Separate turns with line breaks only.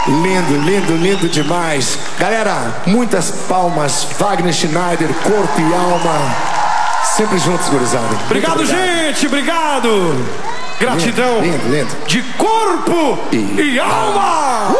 Lindo, lindo, lindo demais. Galera, muitas palmas. Wagner Schneider, corpo e alma. Sempre juntos, gurizada.
Obrigado, gente. Obrigado. Gratidão.
Lindo, lindo.
De corpo e alma.